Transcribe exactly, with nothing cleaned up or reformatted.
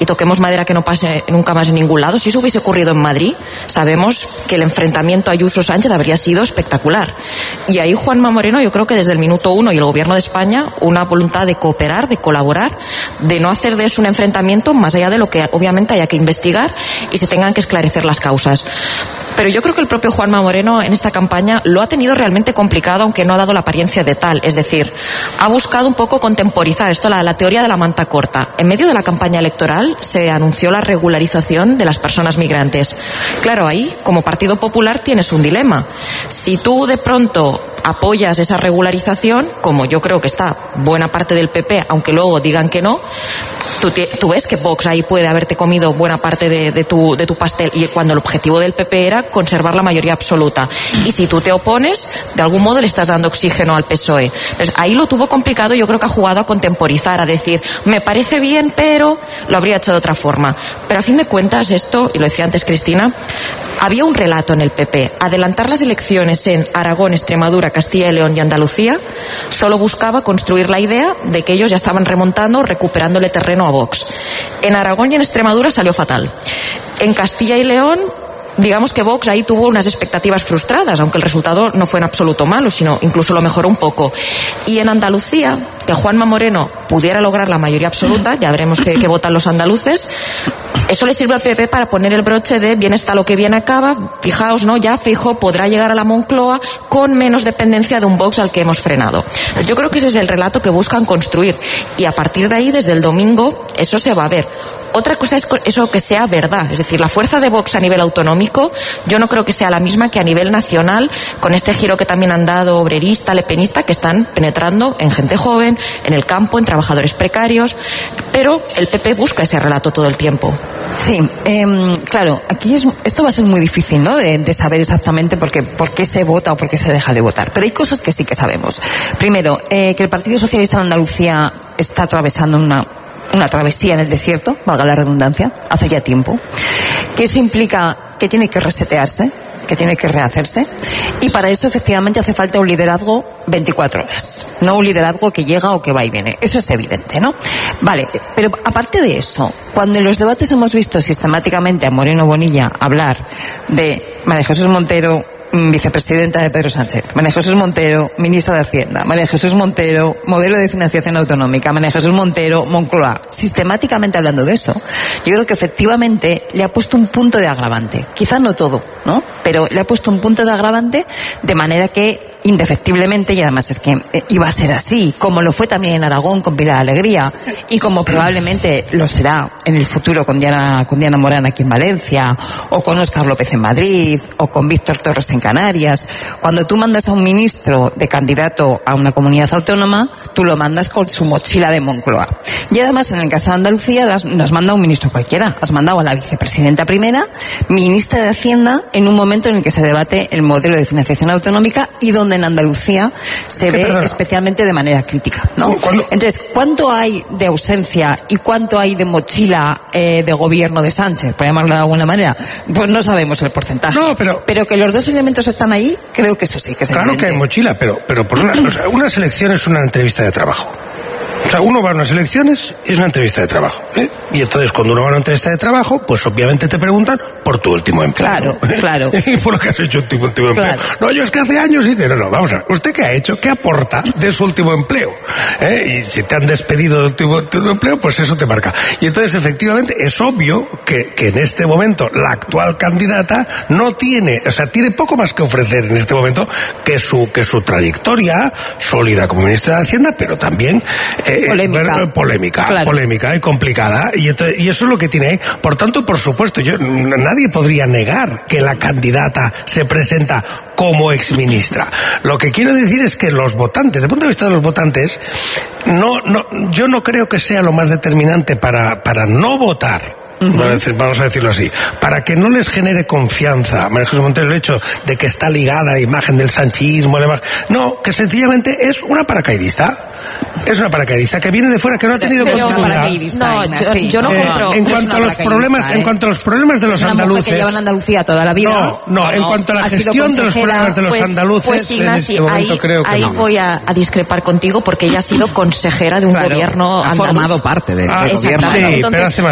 y toquemos madera que no pase nunca más en ningún lado, si eso hubiese ocurrido en Madrid, sabemos que el enfrentamiento Ayuso-Sánchez habría sido espectacular. Y ahí Juanma Moreno, yo creo que desde el minuto uno, y el gobierno de España, una voluntad de cooperar, de colaborar, de no hacer de eso un enfrentamiento más allá de lo que obviamente haya que investigar y se tengan que esclarecer las causas. Pero yo creo que el propio Juanma Moreno en esta campaña lo ha tenido realmente complicado, aunque no ha dado la apariencia de tal. Es decir, ha buscado un poco contemporizar esto, la, la teoría de la manta corta. En medio de la campaña electoral se anunció la regularización de las personas migrantes. Claro, ahí, como Partido Popular, tienes un dilema. Si tú de pronto apoyas esa regularización, como yo creo que está buena parte del P P, aunque luego digan que no, tú, te, tú ves que Vox ahí puede haberte comido buena parte de, de, tu, de tu pastel, y cuando el objetivo del P P era conservar la mayoría absoluta. Y si tú te opones, de algún modo le estás dando oxígeno al P S O E. Entonces, ahí lo tuvo complicado, yo creo que ha jugado a contemporizar, a decir, me parece bien, pero lo habría hecho de otra forma. Pero a fin de cuentas, esto, y lo decía antes Cristina, había un relato en el P P. Adelantar las elecciones en Aragón, Extremadura, Castilla y León y Andalucía solo buscaba construir la idea de que ellos ya estaban remontando, recuperándole terreno a Vox. En Aragón y en Extremadura salió fatal. En Castilla y León, digamos que Vox ahí tuvo unas expectativas frustradas, aunque el resultado no fue en absoluto malo, sino incluso lo mejoró un poco. Y en Andalucía, que Juanma Moreno pudiera lograr la mayoría absoluta, ya veremos qué, qué votan los andaluces, eso le sirve al P P para poner el broche de bien está lo que bien acaba. Fijaos, ¿no? Ya Feijóo podrá llegar a la Moncloa con menos dependencia de un Vox al que hemos frenado. Yo creo que ese es el relato que buscan construir, y a partir de ahí, desde el domingo, eso se va a ver. Otra cosa es eso que sea verdad, es decir, la fuerza de Vox a nivel autonómico yo no creo que sea la misma que a nivel nacional, con este giro que también han dado obrerista, lepenista, que están penetrando en gente joven, en el campo, en trabajadores precarios, pero el P P busca ese relato todo el tiempo. Sí, eh, claro, aquí es, esto va a ser muy difícil, ¿no?, de, de saber exactamente por qué, por qué se vota o por qué se deja de votar, pero hay cosas que sí que sabemos. Primero, eh, que el Partido Socialista de Andalucía está atravesando una una travesía en el desierto, valga la redundancia, hace ya tiempo, que eso implica que tiene que resetearse, que tiene que rehacerse, y para eso efectivamente hace falta un liderazgo veinticuatro horas, no un liderazgo que llega o que va y viene, eso es evidente, ¿no? Vale, pero aparte de eso, cuando en los debates hemos visto sistemáticamente a Moreno Bonilla hablar de María Jesús Montero, vicepresidenta de Pedro Sánchez, María Jesús Montero, ministra de Hacienda, María Jesús Montero, modelo de financiación autonómica, María Jesús Montero, Moncloa, sistemáticamente hablando de eso, yo creo que efectivamente le ha puesto un punto de agravante, quizás no todo, ¿no?, pero le ha puesto un punto de agravante de manera que indefectiblemente, y además es que iba a ser así, como lo fue también en Aragón con Pilar Alegría, y como probablemente lo será en el futuro con Diana, con Diana Morán aquí en Valencia, o con Óscar López en Madrid, o con Víctor Torres en Canarias. Cuando tú mandas a un ministro de candidato a una comunidad autónoma, tú lo mandas con su mochila de Moncloa. Y además, en el caso de Andalucía, las, las manda un ministro cualquiera. Has mandado a la vicepresidenta primera, ministra de Hacienda, en un momento en el que se debate el modelo de financiación autonómica y donde en Andalucía se ve perdona? especialmente de manera crítica, ¿no? ¿Cuándo? Entonces, ¿cuánto hay de ausencia y cuánto hay de mochila eh, de gobierno de Sánchez, por llamarlo de alguna manera? Pues no sabemos el porcentaje. No, pero... pero que los dos elementos están ahí, creo que eso sí que es claro evidente. Que hay mochila, pero, pero por una, o sea, unas elecciones es una entrevista de trabajo. O sea, uno va a unas elecciones y es una entrevista de trabajo, ¿eh? Y entonces cuando uno va a una entrevista de trabajo, pues obviamente te preguntan por tu último empleo. Claro, ¿eh? Claro. Y por lo que has hecho en tu último empleo. Claro. No, yo es que hace años y no, no, vamos a ver. ¿Usted qué ha hecho? ¿Qué aporta de su último empleo? ¿Eh? Y si te han despedido del último, último empleo, pues eso te marca. Y entonces, efectivamente, es obvio que, que en este momento la actual candidata no tiene, o sea, tiene poco más que ofrecer en este momento que su, que su trayectoria sólida como ministra de Hacienda, pero también eh, polémica. Ver, polémica, claro. polémica y complicada. Y, entonces, y eso es lo que tiene ahí. Por tanto, por supuesto, yo, nadie podría negar que la candidata se presenta como exministra. Lo que quiero decir es que los votantes, desde el punto de vista de los votantes, no, no, yo no creo que sea lo más determinante para, para no votar. Vamos a decirlo así, para que no les genere confianza María Jesús Montero el hecho de que está ligada a la imagen del sanchismo, la imagen, no, que sencillamente es una paracaidista. Es una paracaidista que viene de fuera, que no ha tenido pero, continuidad. No, yo, yo no compro. Eh, en cuanto a los problemas, ¿eh? en cuanto a los problemas de los es una andaluces. Que lleva en Andalucía toda la vida. No, no, en cuanto a la gestión de los problemas de los pues, andaluces, pues, Ignasi, en este momento ahí, creo que ahí no. voy a, a discrepar contigo porque ella ha sido consejera de un claro, gobierno ha andaluz. formado parte del ah, gobierno. Sí, Entonces, pero hace más